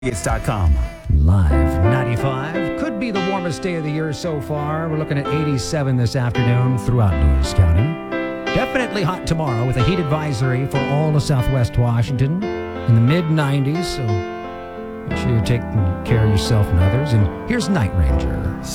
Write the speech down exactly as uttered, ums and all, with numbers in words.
It's dot com. Live ninety-five. Could be the warmest day of the year so far. We're looking at eighty-seven this afternoon throughout Lewis County. Definitely hot tomorrow with a heat advisory for all of Southwest Washington in the mid nineties. So make sure you're taking care of yourself and others. And here's Night Ranger.